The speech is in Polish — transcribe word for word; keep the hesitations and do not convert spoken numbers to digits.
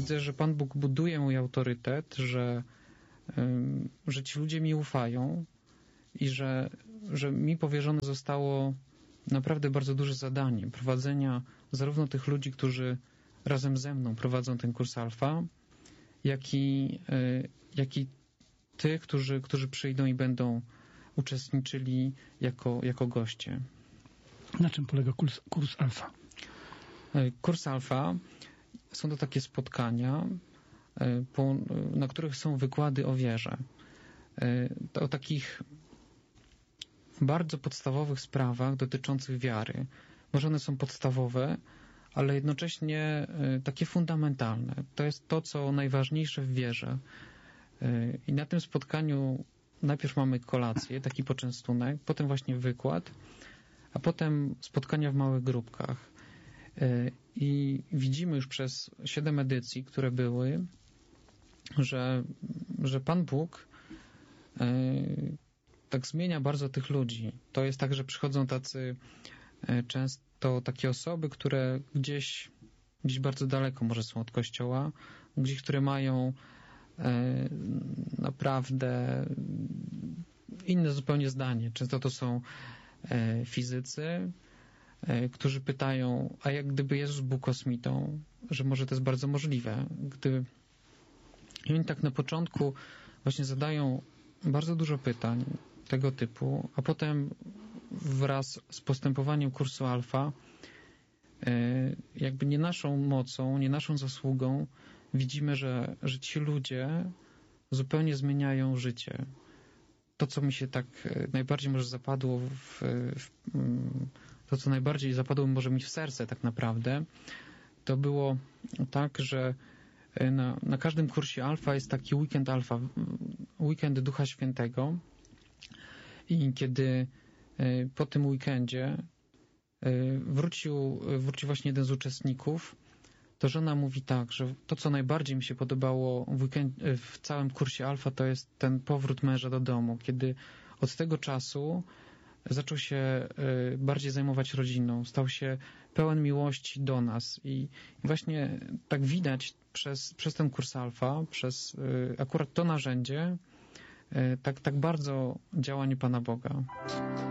widzę, że Pan Bóg buduje mój autorytet, że, że ci ludzie mi ufają i że, że mi powierzone zostało naprawdę bardzo duże zadanie prowadzenia zarówno tych ludzi, którzy razem ze mną prowadzą ten kurs alfa, jak i, jak i tych, którzy, którzy przyjdą i będą uczestniczyli jako, jako goście. Na czym polega kurs, kurs alfa? Kurs alfa są to takie spotkania, po, na których są wykłady o wierze. O takich bardzo podstawowych sprawach dotyczących wiary. Może one są podstawowe, ale jednocześnie takie fundamentalne. To jest to, co najważniejsze w wierze. I na tym spotkaniu najpierw mamy kolację, taki poczęstunek, potem właśnie wykład, a potem spotkania w małych grupkach. I widzimy już przez siedem edycji, które były, że, że Pan Bóg tak zmienia bardzo tych ludzi. To jest tak, że przychodzą tacy często takie osoby, które gdzieś, gdzieś bardzo daleko może są od Kościoła, gdzieś, które mają naprawdę inne zupełnie zdanie. Często to są fizycy, którzy pytają, a jak gdyby Jezus był kosmitą, że może to jest bardzo możliwe. Gdy... I oni tak na początku właśnie zadają bardzo dużo pytań tego typu, a potem wraz z postępowaniem kursu alfa jakby nie naszą mocą, nie naszą zasługą widzimy, że, że ci ludzie zupełnie zmieniają życie. To, co mi się tak najbardziej może zapadło w, w, to, co najbardziej zapadło może mi w serce tak naprawdę, to było tak, że na, na każdym kursie alfa jest taki weekend alfa, weekend Ducha Świętego i kiedy po tym weekendzie wrócił, wrócił właśnie jeden z uczestników, to żona mówi tak, że to, co najbardziej mi się podobało w, weekend, w całym kursie alfa, to jest ten powrót męża do domu, kiedy od tego czasu zaczął się bardziej zajmować rodziną, stał się pełen miłości do nas i właśnie tak widać przez, przez ten kurs alfa, przez akurat to narzędzie, tak, tak bardzo działanie Pana Boga.